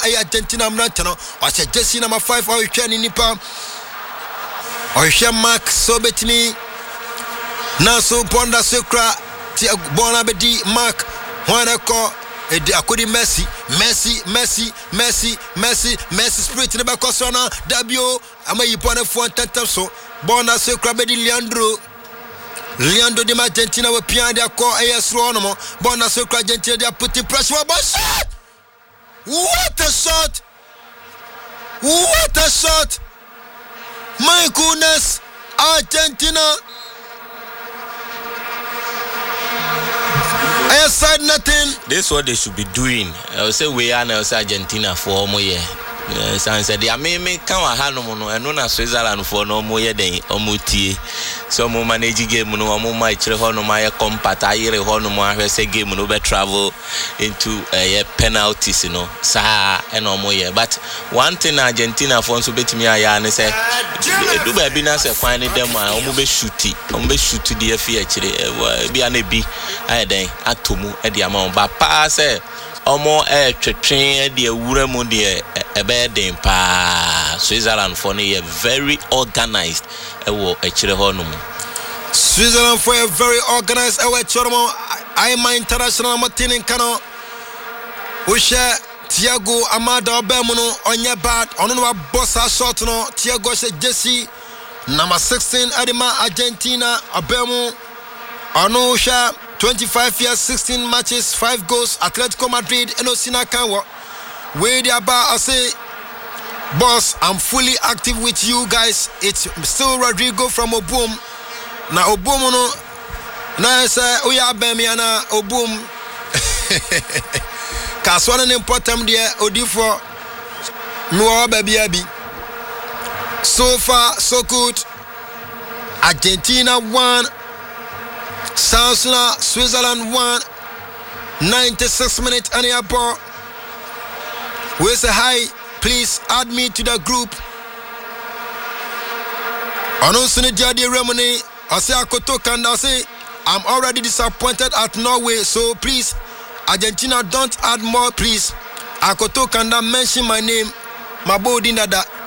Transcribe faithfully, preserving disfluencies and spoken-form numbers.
ay Argentina mrantano or say Jesse number five or Kenny Nipa or share Mark so betimi now so Bonda Sukra Tia Bonabedi Mark Wanako Edi akudi Messi Messi Messi Messi Messi Messi spirit ne bakosona W ama yipone fo tantam so Bonda Sukra bedi Leandro Leandro de Argentina we pian dia ko ayesro no mo Bonda Sukra Argentina dia putting pressure for shot. What a shot! What a shot! My goodness, Argentina. I said nothing. This is what they should be doing. I will say we are now Argentina for more year. San said, "I may make come a Hanomono and no Switzerland for no more than Omuti. So, more managing game, no more my children, my compact, I hear a Honomo, say game, no better travel into a penalties, you know, Sa and no more. But one thing Argentina for to bet me, I say, do baby, I say, find them, I almost shoot it, almost shoot to the F H. Be an A B, I then at Tumu at the amount, but pass it. Omo eh twetwen de awura mu de ebe den pa Switzerland for ne very organized e wo e kire ho no mu Switzerland for a very organized e wo choromo I my international matinin kano wo share Thiago Amada obemu no onye bad ono no bossa shot no Thiago she Jesse number sixteen Adima Argentina obemu ono share twenty-five years, sixteen matches, five goals. Atletico Madrid, Enosina Kanwa. Where they are about, I say, boss, I'm fully active with you guys. It's still Rodrigo from Obum. Now Obum, no. Now I say, we are Bemiana Obum. Kaswana important there, Odifo. Noah baby abi. So far, so good. Argentina won. Sansula, Switzerland won. ninety-six minutes and a ball. We say hi, please add me to the group. Anonsuni Jadi Remoni, I say Akoto Kanda, I say I'm already disappointed at Norway, so please, Argentina, don't add more, please. Akoto Kanda mention my name, Mabo Dinada.